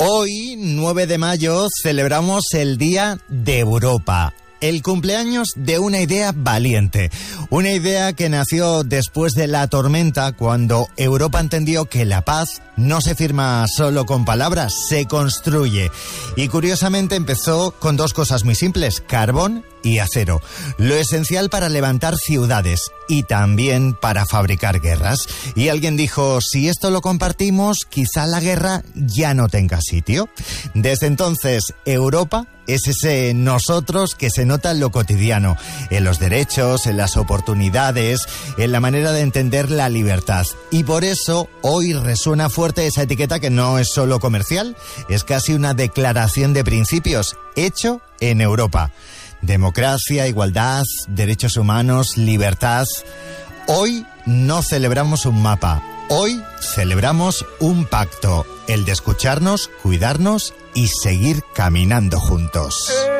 Hoy, 9 de mayo, celebramos el Día de Europa. El cumpleaños de una idea valiente. Una idea que nació después de la tormenta, cuando Europa entendió que la paz no se firma solo con palabras, se construye. Y curiosamente empezó con dos cosas muy simples: carbón y acero. Lo esencial para levantar ciudades y también para fabricar guerras. Y alguien dijo, si esto lo compartimos, quizá la guerra ya no tenga sitio. Desde entonces, Europa es ese nosotros que se nota en lo cotidiano, en los derechos, en las oportunidades, en la manera de entender la libertad. Y por eso hoy resuena fuerte esa etiqueta que no es solo comercial, es casi una declaración de principios, hecho en Europa. Democracia, igualdad, derechos humanos, libertad. Hoy no celebramos un mapa, hoy celebramos un pacto, el de escucharnos, cuidarnos y seguir caminando juntos.